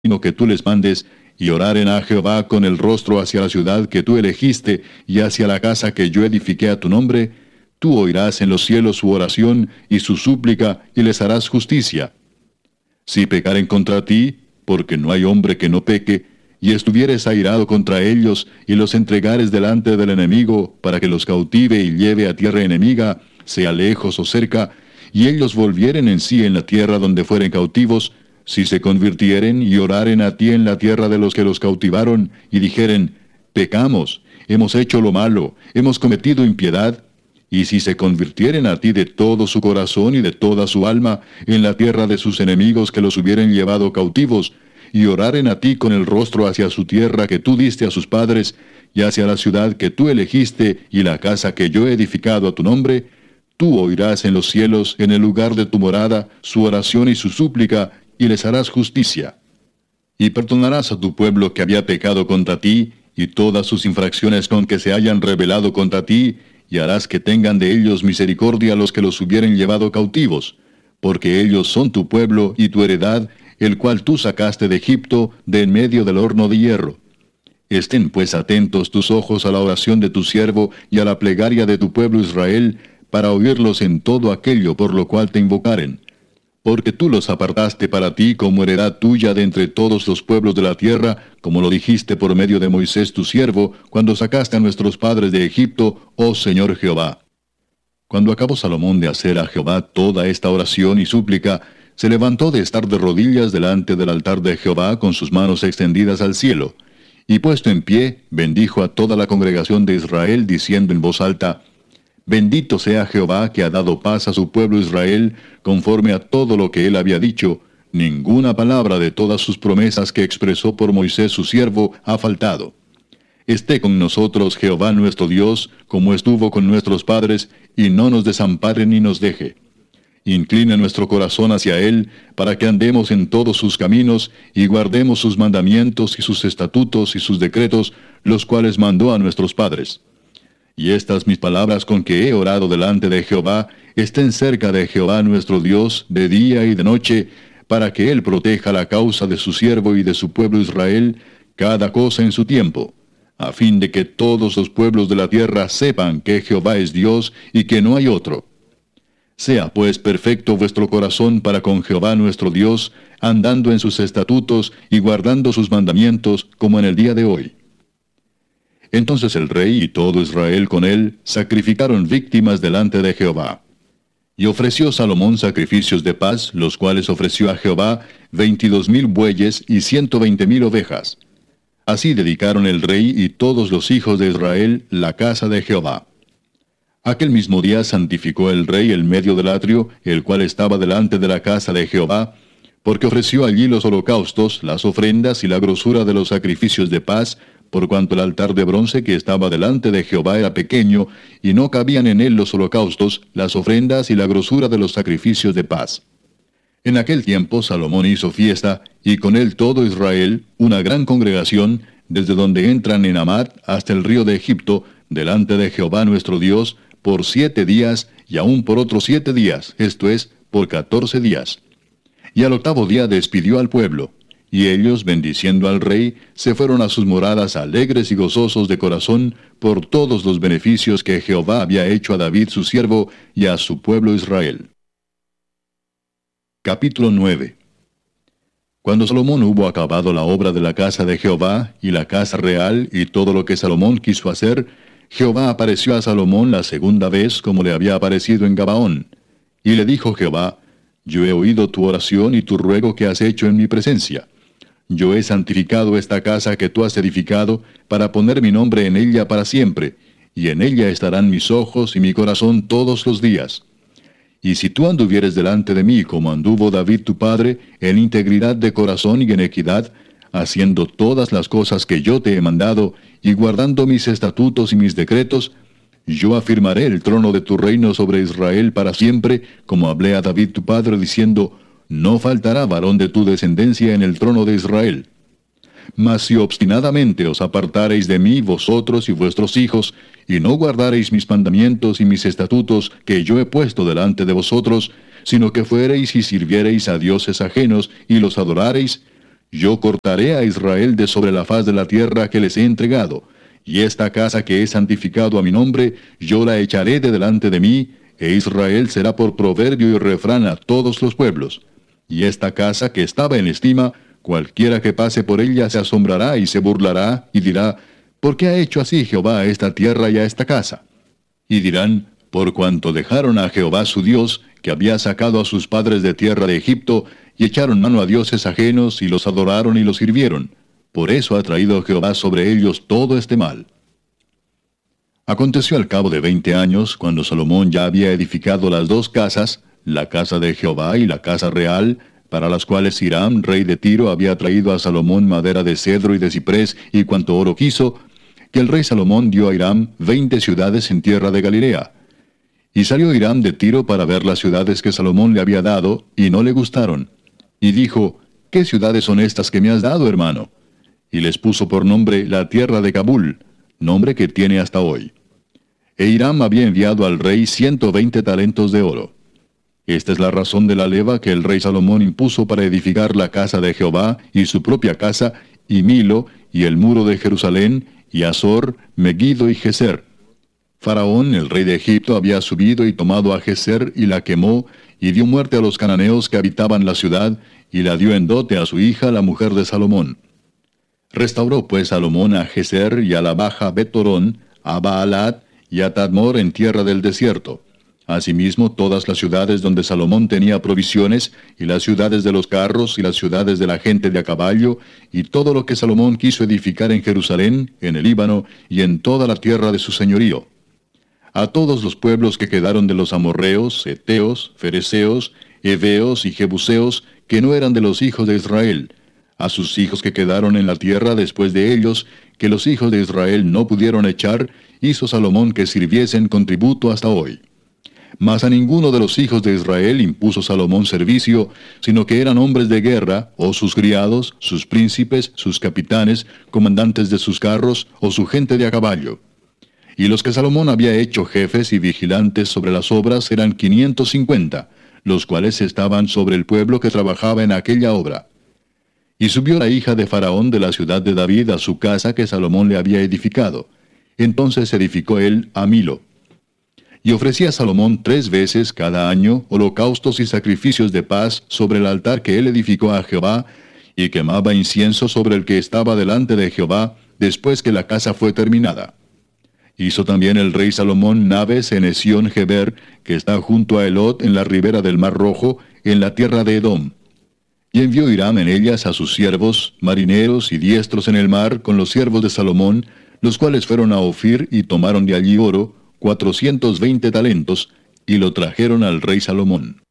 sino que tú les mandes, y oraren a Jehová con el rostro hacia la ciudad que tú elegiste, y hacia la casa que yo edifiqué a tu nombre, tú oirás en los cielos su oración y su súplica, y les harás justicia. Si pecaren contra ti, porque no hay hombre que no peque, y estuvieres airado contra ellos, y los entregares delante del enemigo, para que los cautive y lleve a tierra enemiga, sea lejos o cerca, y ellos volvieren en sí en la tierra donde fueren cautivos, si se convirtieren y oraren a ti en la tierra de los que los cautivaron, y dijeren, pecamos, hemos hecho lo malo, hemos cometido impiedad, y si se convirtieren a ti de todo su corazón y de toda su alma en la tierra de sus enemigos que los hubieren llevado cautivos, y oraren a ti con el rostro hacia su tierra que tú diste a sus padres, y hacia la ciudad que tú elegiste y la casa que yo he edificado a tu nombre, tú oirás en los cielos, en el lugar de tu morada, su oración y su súplica, y les harás justicia. Y perdonarás a tu pueblo que había pecado contra ti, y todas sus infracciones con que se hayan rebelado contra ti, y harás que tengan de ellos misericordia los que los hubieren llevado cautivos, porque ellos son tu pueblo y tu heredad, el cual tú sacaste de Egipto, de en medio del horno de hierro. Estén pues atentos tus ojos a la oración de tu siervo y a la plegaria de tu pueblo Israel, para oírlos en todo aquello por lo cual te invocaren. Porque tú los apartaste para ti como heredad tuya de entre todos los pueblos de la tierra, como lo dijiste por medio de Moisés tu siervo, cuando sacaste a nuestros padres de Egipto, oh Señor Jehová. Cuando acabó Salomón de hacer a Jehová toda esta oración y súplica, se levantó de estar de rodillas delante del altar de Jehová con sus manos extendidas al cielo, y puesto en pie, bendijo a toda la congregación de Israel, diciendo en voz alta, Bendito sea Jehová que ha dado paz a su pueblo Israel, conforme a todo lo que él había dicho. Ninguna palabra de todas sus promesas que expresó por Moisés su siervo ha faltado. Esté con nosotros Jehová nuestro Dios, como estuvo con nuestros padres, y no nos desampare ni nos deje. Incline nuestro corazón hacia él, para que andemos en todos sus caminos, y guardemos sus mandamientos y sus estatutos y sus decretos, los cuales mandó a nuestros padres. Y estas mis palabras con que he orado delante de Jehová, estén cerca de Jehová nuestro Dios, de día y de noche, para que él proteja la causa de su siervo y de su pueblo Israel, cada cosa en su tiempo, a fin de que todos los pueblos de la tierra sepan que Jehová es Dios y que no hay otro. Sea pues perfecto vuestro corazón para con Jehová nuestro Dios, andando en sus estatutos y guardando sus mandamientos, como en el día de hoy. Entonces el rey y todo Israel con él sacrificaron víctimas delante de Jehová. Y ofreció Salomón sacrificios de paz, los cuales ofreció a Jehová 22,000 bueyes y 120,000 ovejas. Así dedicaron el rey y todos los hijos de Israel la casa de Jehová. Aquel mismo día santificó el rey el medio del atrio, el cual estaba delante de la casa de Jehová, porque ofreció allí los holocaustos, las ofrendas y la grosura de los sacrificios de paz, por cuanto el altar de bronce que estaba delante de Jehová era pequeño, y no cabían en él los holocaustos, las ofrendas y la grosura de los sacrificios de paz. En aquel tiempo Salomón hizo fiesta, y con él todo Israel, una gran congregación, desde donde entran en Amat hasta el río de Egipto, delante de Jehová nuestro Dios, por 7 días, y aún por otros 7 días, esto es, por 14 días. Y al 8º día despidió al pueblo. Y ellos, bendiciendo al rey, se fueron a sus moradas alegres y gozosos de corazón por todos los beneficios que Jehová había hecho a David su siervo y a su pueblo Israel. Capítulo 9. Cuando Salomón hubo acabado la obra de la casa de Jehová, y la casa real, y todo lo que Salomón quiso hacer, Jehová apareció a Salomón la segunda vez como le había aparecido en Gabaón. Y le dijo Jehová, Yo he oído tu oración y tu ruego que has hecho en mi presencia. Yo he santificado esta casa que tú has edificado, para poner mi nombre en ella para siempre, y en ella estarán mis ojos y mi corazón todos los días. Y si tú anduvieres delante de mí como anduvo David tu padre, en integridad de corazón y en equidad, haciendo todas las cosas que yo te he mandado, y guardando mis estatutos y mis decretos, yo afirmaré el trono de tu reino sobre Israel para siempre, como hablé a David tu padre, diciendo, No faltará varón de tu descendencia en el trono de Israel. Mas si obstinadamente os apartareis de mí vosotros y vuestros hijos, y no guardareis mis mandamientos y mis estatutos que yo he puesto delante de vosotros, sino que fuereis y sirviereis a dioses ajenos y los adorareis, yo cortaré a Israel de sobre la faz de la tierra que les he entregado, y esta casa que he santificado a mi nombre, yo la echaré de delante de mí, e Israel será por proverbio y refrán a todos los pueblos. Y esta casa que estaba en estima, cualquiera que pase por ella se asombrará y se burlará, y dirá, ¿por qué ha hecho así Jehová a esta tierra y a esta casa? Y dirán, por cuanto dejaron a Jehová su Dios, que había sacado a sus padres de tierra de Egipto, y echaron mano a dioses ajenos, y los adoraron y los sirvieron. Por eso ha traído Jehová sobre ellos todo este mal. Aconteció al cabo de 20 años, cuando Salomón ya había edificado las dos casas, la casa de Jehová y la casa real, para las cuales Hiram, rey de Tiro, había traído a Salomón madera de cedro y de ciprés y cuanto oro quiso, que el rey Salomón dio a Hiram 20 ciudades en tierra de Galilea. Y salió Hiram de Tiro para ver las ciudades que Salomón le había dado, y no le gustaron. Y dijo, ¿qué ciudades son estas que me has dado, hermano? Y les puso por nombre la tierra de Cabul, nombre que tiene hasta hoy. E Hiram había enviado al rey 120 talentos de oro. Esta es la razón de la leva que el rey Salomón impuso para edificar la casa de Jehová y su propia casa, y Milo, y el muro de Jerusalén, y Azor, Megiddo y Geser. Faraón, el rey de Egipto, había subido y tomado a Geser y la quemó, y dio muerte a los cananeos que habitaban la ciudad, y la dio en dote a su hija, la mujer de Salomón. Restauró pues Salomón a Geser y a la baja Betorón, a Baalat y a Tadmor en tierra del desierto. Asimismo, todas las ciudades donde Salomón tenía provisiones, y las ciudades de los carros, y las ciudades de la gente de a caballo, y todo lo que Salomón quiso edificar en Jerusalén, en el Líbano, y en toda la tierra de su señorío. A todos los pueblos que quedaron de los amorreos, heteos, fereceos, heveos y jebuseos, que no eran de los hijos de Israel, a sus hijos que quedaron en la tierra después de ellos, que los hijos de Israel no pudieron echar, hizo Salomón que sirviesen con tributo hasta hoy. Mas a ninguno de los hijos de Israel impuso Salomón servicio, sino que eran hombres de guerra, o sus criados, sus príncipes, sus capitanes, comandantes de sus carros, o su gente de a caballo. Y los que Salomón había hecho jefes y vigilantes sobre las obras eran 550, los cuales estaban sobre el pueblo que trabajaba en aquella obra. Y subió la hija de Faraón de la ciudad de David a su casa que Salomón le había edificado. Entonces edificó él a Milo. Y ofrecía Salomón 3 veces cada año holocaustos y sacrificios de paz sobre el altar que él edificó a Jehová, y quemaba incienso sobre el que estaba delante de Jehová, después que la casa fue terminada. Hizo también el rey Salomón naves en Esión-Geber, que está junto a Elot en la ribera del Mar Rojo, en la tierra de Edom. Y envió Hiram en ellas a sus siervos, marineros y diestros en el mar, con los siervos de Salomón, los cuales fueron a Ofir y tomaron de allí oro, 420 talentos, y lo trajeron al rey Salomón.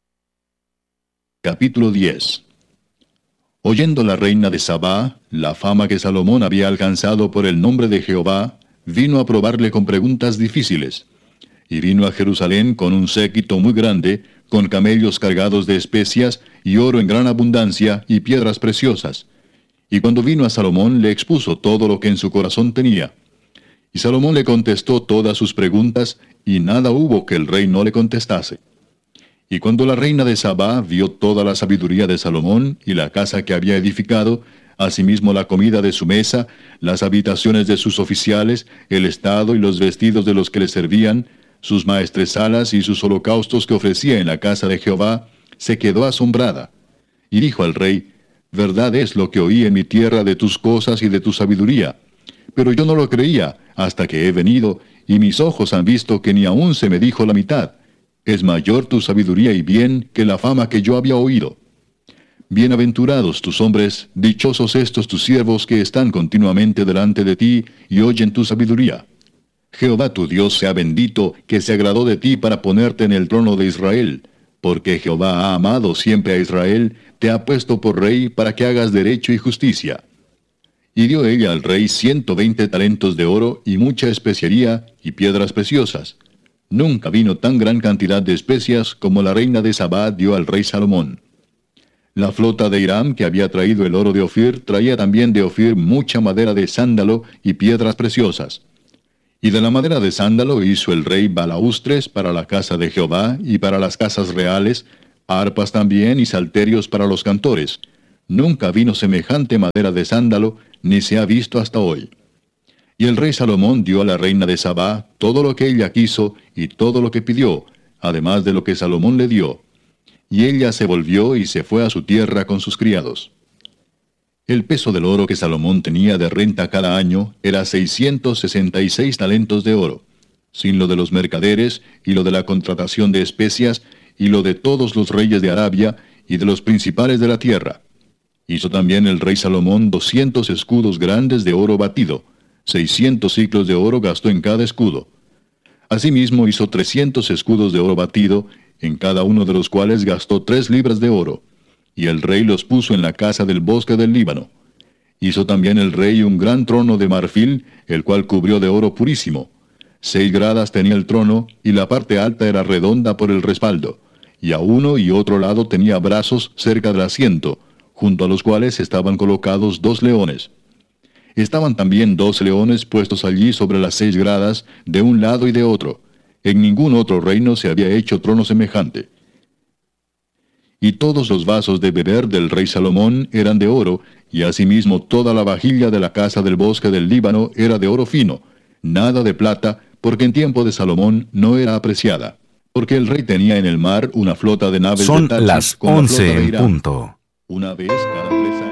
Capítulo 10. Oyendo la reina de Sabá la fama que Salomón había alcanzado por el nombre de Jehová, vino a probarle con preguntas difíciles. Y vino a Jerusalén con un séquito muy grande, con camellos cargados de especias, y oro en gran abundancia, y piedras preciosas. Y cuando vino a Salomón, le expuso todo lo que en su corazón tenía. Y Salomón le contestó todas sus preguntas, y nada hubo que el rey no le contestase. Y cuando la reina de Sabá vio toda la sabiduría de Salomón, y la casa que había edificado, asimismo la comida de su mesa, las habitaciones de sus oficiales, el estado y los vestidos de los que le servían, sus maestresalas y sus holocaustos que ofrecía en la casa de Jehová, se quedó asombrada. Y dijo al rey, verdad es lo que oí en mi tierra de tus cosas y de tu sabiduría. Pero yo no lo creía, hasta que he venido, y mis ojos han visto que ni aún se me dijo la mitad. Es mayor tu sabiduría y bien que la fama que yo había oído. Bienaventurados tus hombres, dichosos estos tus siervos que están continuamente delante de ti y oyen tu sabiduría. Jehová tu Dios sea bendito, que se agradó de ti para ponerte en el trono de Israel, porque Jehová ha amado siempre a Israel, te ha puesto por rey para que hagas derecho y justicia. Y dio ella al rey 120 talentos de oro y mucha especiería y piedras preciosas. Nunca vino tan gran cantidad de especias como la reina de Sabá dio al rey Salomón. La flota de Hiram, que había traído el oro de Ofir, traía también de Ofir mucha madera de sándalo y piedras preciosas. Y de la madera de sándalo hizo el rey balaustres para la casa de Jehová y para las casas reales, arpas también y salterios para los cantores. Nunca vino semejante madera de sándalo, ni se ha visto hasta hoy. Y el rey Salomón dio a la reina de Sabá todo lo que ella quiso y todo lo que pidió, además de lo que Salomón le dio. Y ella se volvió y se fue a su tierra con sus criados. El peso del oro que Salomón tenía de renta cada año era 666 talentos de oro, sin lo de los mercaderes y lo de la contratación de especias y lo de todos los reyes de Arabia y de los principales de la tierra. Hizo también el rey Salomón 200 escudos grandes de oro batido, 600 siclos de oro gastó en cada escudo. Asimismo hizo 300 escudos de oro batido, en cada uno de los cuales gastó 3 libras de oro, y el rey los puso en la casa del bosque del Líbano. Hizo también el rey un gran trono de marfil, el cual cubrió de oro purísimo. 6 gradas tenía el trono, y la parte alta era redonda por el respaldo, y a uno y otro lado tenía brazos cerca del asiento, junto a los cuales estaban colocados 2 leones. Estaban también 2 leones puestos allí sobre las 6 gradas, de un lado y de otro. En ningún otro reino se había hecho trono semejante. Y todos los vasos de beber del rey Salomón eran de oro, y asimismo toda la vajilla de la casa del bosque del Líbano era de oro fino, nada de plata, porque en tiempo de Salomón no era apreciada. Porque el rey tenía en el mar una flota de naves Son de Tarsis las con la flota 11 de en Irán. punto. Una vez cada 3 años.